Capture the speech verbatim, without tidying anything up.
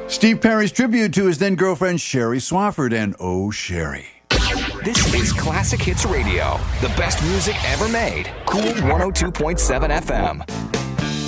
Steve Perry's tribute to his then-girlfriend Sherry Swafford and Oh Sherry. This is Classic Hits Radio, the best music ever made. Cool one oh two point seven F M.